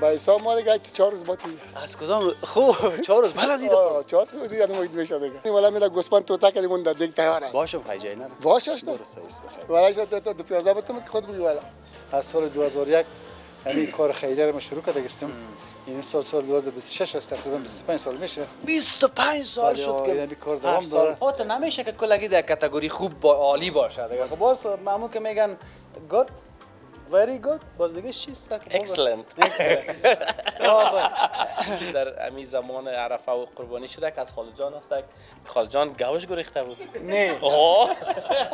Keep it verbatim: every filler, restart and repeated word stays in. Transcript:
به حساب ما دیگه چهار روز بعد از کدام خوب چهار روز بعد از این چهار روز دیگه امید میشه دیگه والا میره گوسپند تو تک دیگه دیگه تیار است باشم خیجای نه باشش نه درست است بخیر والا شد تو دو پیازده بتم که خود بگی والا از سال دو هزار و یک یعنی کار خیریه رو شروع کرده گستم این سال سال دو هزار و بیست و شش است تقریبا بیست و پنج سال میشه بیست و پنج سال شد که یعنی کار دوام داره خب نمیشه که کلگی در کاتگوری خوب با عالی باشه دیگه خب باز معمول که میگن گود very good باز دیگه چیست excellent در امی زمان عرفه و قربانی شده که از خالجان است خالجان گوش گریخته بود نه